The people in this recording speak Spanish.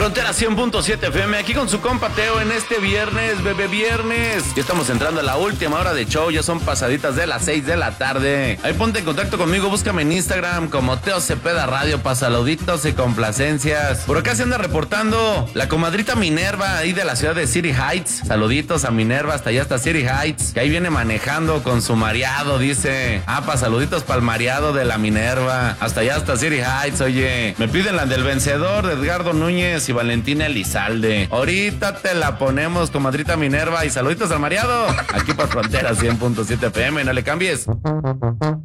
Frontera 100.7 FM, aquí con su compa Teo en este viernes, bebé viernes. Ya estamos entrando a la última hora de show, ya son pasaditas de las 6 de la tarde. Ahí ponte en contacto conmigo, búscame en Instagram como Teo Cepeda Radio para saluditos y complacencias. Por acá se anda reportando la comadrita Minerva ahí de la ciudad de City Heights. Saluditos a Minerva, hasta allá está City Heights, que ahí viene manejando con su mareado, dice. Pa' saluditos para el mareado de la Minerva. Hasta allá está City Heights, oye. Me piden la del vencedor de Edgardo Núñez y Valentina Elizalde. Ahorita te la ponemos, comadrita Minerva, y saluditos al mareado. Aquí por Frontera 100.7 FM, no le cambies.